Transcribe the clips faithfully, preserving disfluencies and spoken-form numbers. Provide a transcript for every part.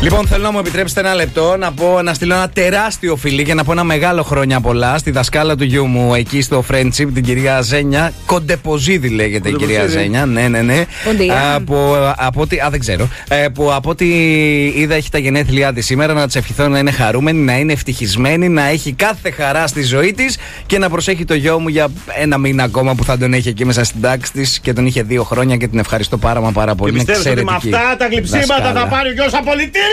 Λοιπόν, θέλω να μου επιτρέψετε ένα λεπτό να, πω, να στείλω ένα τεράστιο φιλί και να πω ένα μεγάλο χρόνια πολλά στη δασκάλα του γιού μου εκεί στο Friendship, την κυρία Ζένια. Κοντεποζίδη λέγεται η κυρία Ζένια. Ναι, ναι, ναι. Α, που, από ό,τι, α, δεν ξέρω. Ε, που από ό,τι είδα έχει τα γενέθλιά τη σήμερα. Να τη ευχηθώ να είναι χαρούμενη, να είναι ευτυχισμένη, να έχει κάθε χαρά στη ζωή τη και να προσέχει το γιο μου για ένα μήνα ακόμα που θα τον έχει εκεί μέσα στην τάξη τη και τον είχε δύο χρόνια και την ευχαριστώ πάρα μα πάρα πολύ. Και πιστεύω ότι με αυτά τα γλυψίματα θα πάρει ο γιος απολυτήριο!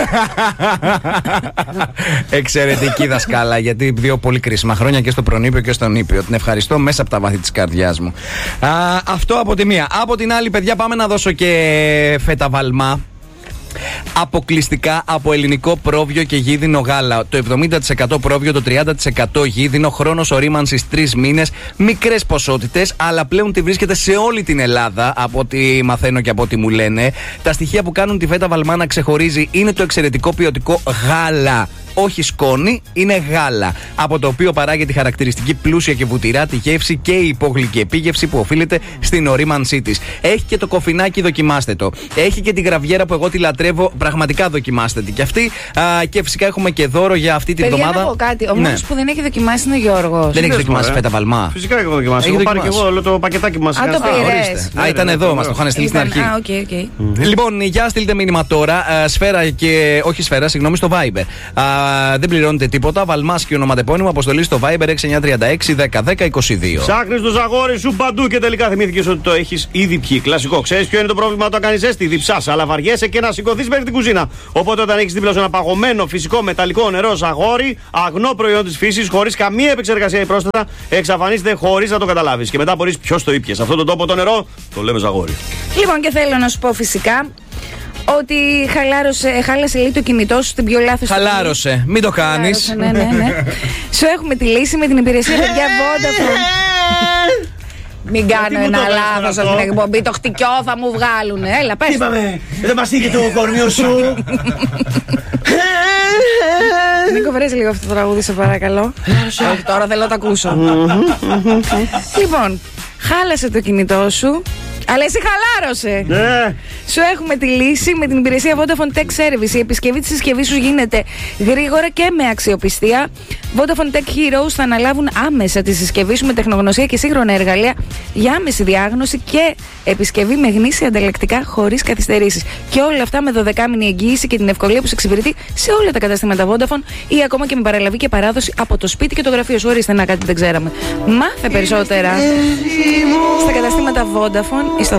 Εξαιρετική δασκάλα, γιατί δύο πολύ κρίσιμα χρόνια και στο προνήπιο και στον ήπιο. Την ευχαριστώ μέσα από τα βάθη της καρδιάς μου. Α, αυτό από τη μία. Από την άλλη, παιδιά, πάμε να δώσω και φέτα βαλμά. Αποκλειστικά από ελληνικό πρόβιο και γίδινο γάλα. Το εβδομήντα τοις εκατό πρόβιο, το τριάντα τοις εκατό γίδινο. Χρόνος ορίμανσης τρεις μήνες. Μικρές ποσότητες, αλλά πλέον τη βρίσκεται σε όλη την Ελλάδα, από ό,τι μαθαίνω και από ό,τι μου λένε. Τα στοιχεία που κάνουν τη φέτα βαλμά να ξεχωρίζει είναι το εξαιρετικό ποιοτικό γάλα. Όχι σκόνη, είναι γάλα. Από το οποίο παράγεται τη χαρακτηριστική πλούσια και βουτυράτη γεύση και η υπόγλυκη επίγευση που οφείλεται στην ορίμανσή της. Έχει και το κοφινάκι, δοκιμάστε το. Έχει και τη γραβιέρα που εγώ τη λατρεύω, πραγματικά δοκιμάστε την. Και αυτή. Α, και φυσικά έχουμε και δώρο για αυτή την εβδομάδα. Να πω κάτι. Ο μόνος που δεν έχει δοκιμάσει είναι ο Γιώργος. Δεν έχει δοκιμάσει φέτα βαλμά. Φυσικά έχω δοκιμάσει. Έχω πάρει και εγώ όλο το πακετάκι μας. Α, το πήρες. Α, ήταν εδώ, μας το είχαν στείλει στην αρχή. Α, οκ, οκ. Λοιπόν, για στείλτε μήνυμα τώρα. Σφαίρα και. Όχι σφαίρα, συγγνώμη, στο Viber. Δεν πληρώνετε τίποτα. Βαλμάς και ονοματεπώνυμο. Αποστολή στο Viber έξι εννιά τρία έξι δέκα δέκα είκοσι δύο. Ψάχνεις το ζαγόρι σου παντού και τελικά θυμήθηκες ότι το έχεις ήδη πιει. Κλασικό. Ξέρεις ποιο είναι το πρόβλημα όταν κάνεις ζέστη? Διψάς, αλλά βαριέσαι και να σηκωθείς μέχρι την κουζίνα. Οπότε όταν έχεις δίπλα σου ένα παγωμένο φυσικό μεταλλικό νερό ζαγόρι, αγνό προϊόν της φύσης, χωρίς καμία επεξεργασία ή πρόσθετα, εξαφανίζεται χωρίς να το καταλάβεις. Και μετά μπορείς ποιος το ήπιες. Αυτό το τόπο το νερό το λέμε ζαγόρι. Λοιπόν, και θέλω να σου πω φυσικά ότι χαλάρωσε, χάλασε λίγο το κινητό σου στην πιο λάθος. Χαλάρωσε, μην το κάνεις. Ναι, ναι, ναι. Σου έχουμε τη λύση με την υπηρεσία παιδιά Vodafone. Μην κάνω ένα λάθος από την εκπομπή. Το χτυκιό θα μου βγάλουνε. Έλα, πες. Είπαμε, δεν μας είχε το κορμιό σου. Νίκο, βρες λίγο αυτό το τραγούδι, σε παρακαλώ. Όχι, τώρα θέλω να το ακούσω. Λοιπόν, χάλασε το κινητό σου. Αλλά εσύ χαλάρωσε. Ναι. Σου έχουμε τη λύση με την υπηρεσία Vodafone Tech Service. Η επισκευή της συσκευής σου γίνεται γρήγορα και με αξιοπιστία. Vodafone Tech Heroes θα αναλάβουν άμεσα τη συσκευή σου με τεχνογνωσία και σύγχρονα εργαλεία για άμεση διάγνωση και επισκευή με γνήσια ανταλλακτικά χωρίς καθυστερήσεις. Και όλα αυτά με δωδεκάμηνη εγγύηση και την ευκολία που σε εξυπηρετεί σε όλα τα καταστήματα Vodafone ή ακόμα και με παραλαβή και παράδοση από το σπίτι και το γραφείο σου. Ορίστε να κάτι δεν ξέραμε. Μάθε περισσότερα στα καταστήματα Vodafone ή στο